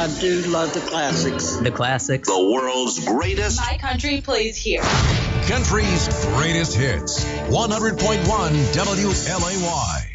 I do love the classics. The classics. The world's greatest. My country plays here. Country's greatest hits. 100.1 WLAY.